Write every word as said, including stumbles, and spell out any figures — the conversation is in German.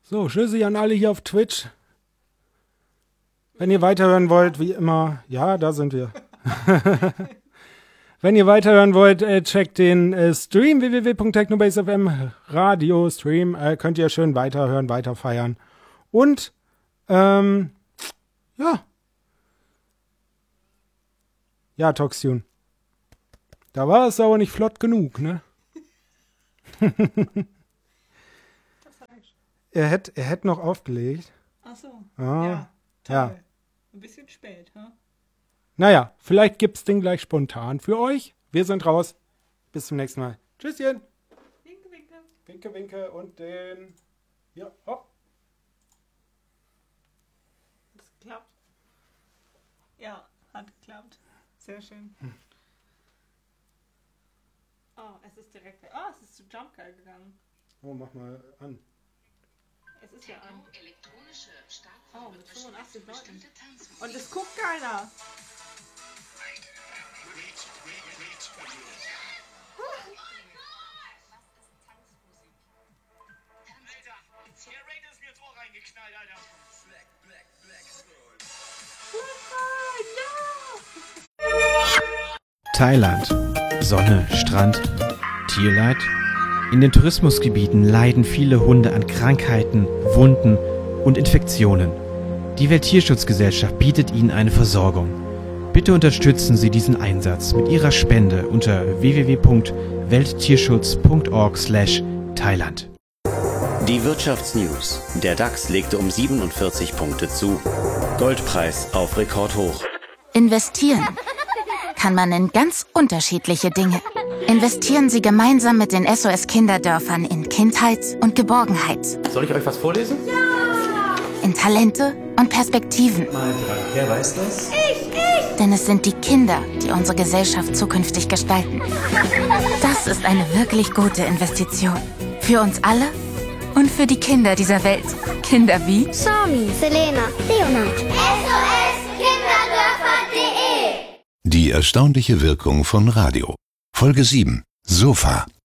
So, Tschüssi an alle hier auf Twitch. Wenn ihr weiterhören wollt, wie immer, ja, da sind wir. Wenn ihr weiterhören wollt, äh, checkt den äh, Stream w w w punkt technobase punkt f m Radio Stream. Äh, könnt ihr schön weiterhören, weiterfeiern. Und, ähm, ja. Ja, Toxtune. Da war es aber nicht flott genug, ne? er hätte er hätt noch aufgelegt. Ach so. Ah, ja, toll. Ja. Ein bisschen spät, ha? Naja, vielleicht gibt's den gleich spontan für euch. Wir sind raus. Bis zum nächsten Mal. Tschüsschen. Winke, winke. Winke, winke und den... Ja, hopp. Das klappt. Ja, hat geklappt. Sehr schön. Hm. Oh, es ist direkt... Oh, es ist zu Jumpgeil gegangen. Oh, mach mal an. Es ist ja an. Oh, mit fünfundachtzig Leuten. Und es guckt keiner. Thailand. Sonne, Strand, Tierleid. In den Tourismusgebieten leiden viele Hunde an Krankheiten, Wunden und Infektionen. Die Welttierschutzgesellschaft bietet ihnen eine Versorgung. Bitte unterstützen Sie diesen Einsatz mit Ihrer Spende unter w w w punkt welttierschutz punkt org slash Thailand. Die Wirtschaftsnews. Der DAX legte um siebenundvierzig Punkte zu. Goldpreis auf Rekordhoch. Investieren kann man in ganz unterschiedliche Dinge. Investieren Sie gemeinsam mit den S O S-Kinderdörfern in Kindheit und Geborgenheit. Soll ich euch was vorlesen? Ja! In Talente und Perspektiven. Mal dran. Wer weiß das? Ich, ich! Denn es sind die Kinder, die unsere Gesellschaft zukünftig gestalten. Das ist eine wirklich gute Investition. Für uns alle und für die Kinder dieser Welt. Kinder wie Sami, Selena, Leonard. S O S Kinderdörfer punkt de Die erstaunliche Wirkung von Radio. Folge sieben. Sofa.